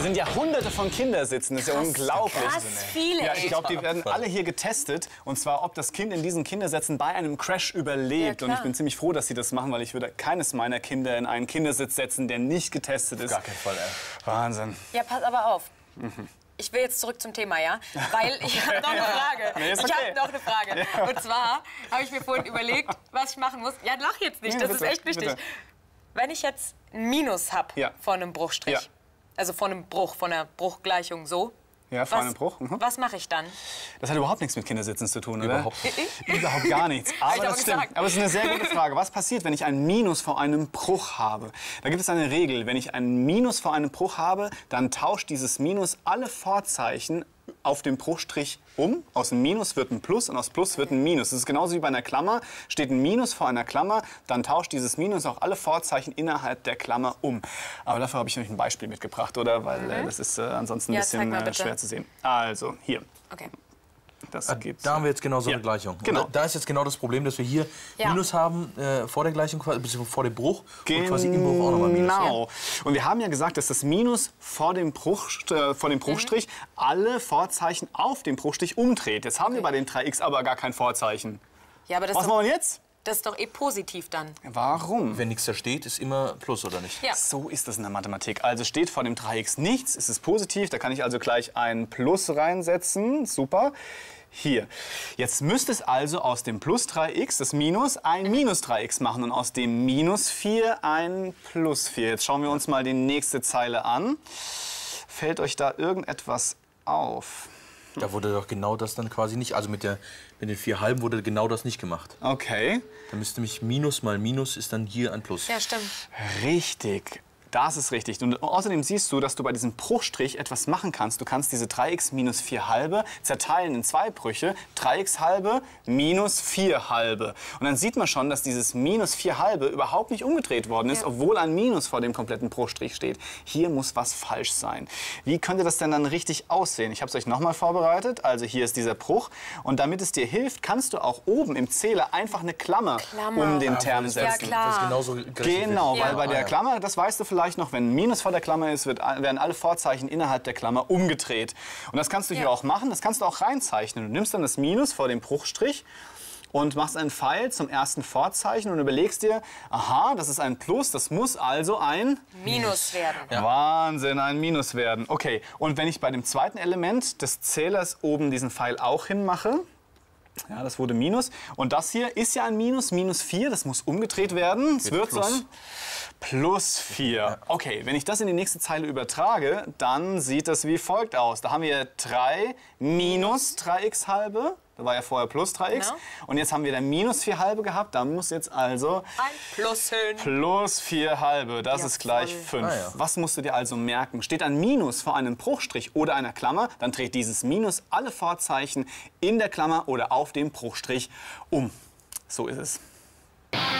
Hier sind ja hunderte von Kindersitzen, das ist ja unglaublich. Krass viele, Ja, ich glaube, die werden alle hier getestet. Und zwar, ob das Kind in diesen Kindersitzen bei einem Crash überlebt. Ja, und ich bin ziemlich froh, dass sie das machen, weil ich würde keines meiner Kinder in einen Kindersitz setzen, der nicht getestet ist. Gar keinen Fall, ey. Wahnsinn. Ja, pass aber auf. Ich will jetzt zurück zum Thema, ja? Weil ich habe noch eine Frage. Nee, ist Ich okay. habe noch eine Frage. Ja. Und zwar habe ich mir vorhin überlegt, was ich machen muss. Ja, lach jetzt nicht, Nee, das bitte, ist echt wichtig. bitte. Wenn ich jetzt ein Minus habe Ja. vor einem Bruchstrich, Ja. also vor einem Bruch, von einer Bruchgleichung so, Ja, vor einem Bruch. was mache ich dann? Das hat überhaupt nichts mit Kindersitzen zu tun, oder? Überhaupt nicht. Überhaupt gar nichts. ich Aber aber das stimmt. gesagt. Aber es ist eine sehr gute Frage. Was passiert, wenn ich ein Minus vor einem Bruch habe? Da gibt es eine Regel. Wenn ich ein Minus vor einem Bruch habe, dann tauscht dieses Minus alle Vorzeichen auf dem Bruchstrich um. Aus dem Minus wird ein Plus und aus Plus wird ein Minus. Das ist genauso wie bei einer Klammer. Steht ein Minus vor einer Klammer, dann tauscht dieses Minus auch alle Vorzeichen innerhalb der Klammer um. Aber dafür habe ich euch ein Beispiel mitgebracht, oder? Weil das ist ansonsten ein Ja, zeig bisschen mal bitte. schwer zu sehen. Also, hier. Okay. Das gibt's. Da haben wir jetzt genau so Ja, eine Gleichung. genau. Und da ist jetzt genau das Problem, dass wir hier Ja. Minus haben vor der Gleichung, beziehungsweise vor dem Bruch und quasi im Bruch auch nochmal Minus. Genau. Und wir haben ja gesagt, dass das Minus vor dem Bruchstrich alle Vorzeichen auf dem Bruchstrich umdreht. Jetzt haben wir bei dem 3x aber gar kein Vorzeichen. Ja, aber das Was ist, doch, machen wir jetzt? das ist doch eh positiv dann. Warum? Wenn nichts da steht, ist immer Plus, oder nicht? Ja. So ist das in der Mathematik. Also steht vor dem 3x nichts, ist es positiv. Da kann ich also gleich ein Plus reinsetzen. Super. Hier. Jetzt müsste es also aus dem Plus 3x, das Minus, ein Minus 3x machen und aus dem Minus 4 ein Plus 4. Jetzt schauen wir uns mal die nächste Zeile an. Fällt euch da irgendetwas auf? Da wurde doch genau das dann quasi nicht, also mit den 4 Halben wurde genau das nicht gemacht. Okay. Da müsste nämlich Minus mal Minus ist dann hier ein Plus. Ja, stimmt. Richtig. Das ist richtig. Und außerdem siehst du, dass du bei diesem Bruchstrich etwas machen kannst. Du kannst diese 3x minus 4 halbe zerteilen in 2 Brüche. 3x halbe minus 4 halbe. Und dann sieht man schon, dass dieses minus 4 halbe überhaupt nicht umgedreht worden ist, Ja. obwohl ein Minus vor dem kompletten Bruchstrich steht. Hier muss was falsch sein. Wie könnte das denn dann richtig aussehen? Ich habe es euch nochmal vorbereitet. Also hier ist dieser Bruch. Und damit es dir hilft, kannst du auch oben im Zähler einfach eine Klammer um den Term setzen. Ja, klar. Das ist genauso gerechnet Genau, wird. weil bei der Klammer, das weißt du vielleicht noch, wenn ein Minus vor der Klammer ist, werden alle Vorzeichen innerhalb der Klammer umgedreht. Und das kannst du hier auch machen, das kannst du auch reinzeichnen. Du nimmst dann das Minus vor dem Bruchstrich und machst einen Pfeil zum ersten Vorzeichen und überlegst dir, aha, das ist ein Plus, das muss also ein Minus werden. Wahnsinn, ein Minus werden. Okay, und wenn ich bei dem zweiten Element des Zählers oben diesen Pfeil auch hinmache, ja, das wurde Minus. Und das hier ist ja ein Minus, minus 4. Das muss umgedreht werden. Es wird so ein Plus 4. Okay, wenn ich das in die nächste Zeile übertrage, dann sieht das wie folgt aus. Da haben wir 3 minus 3x halbe. Da war ja vorher plus 3x. Genau. Und jetzt haben wir dann minus 4 halbe gehabt. Da muss jetzt also Ein Plus hin. plus 4 halbe. Das Ja, ist gleich voll. 5. Ah, ja. Was musst du dir also merken? Steht ein Minus vor einem Bruchstrich oder einer Klammer, dann dreht dieses Minus alle Vorzeichen in der Klammer oder auf dem Bruchstrich um. So ist es.